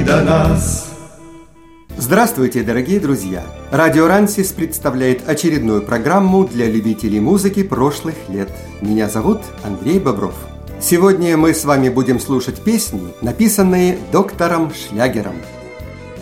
до нас. Здравствуйте, дорогие друзья! Радио Рансис представляет очередную программу для любителей музыки прошлых лет. Меня зовут Андрей Бобров. Сегодня мы с вами будем слушать песни, написанные доктором Шлягером.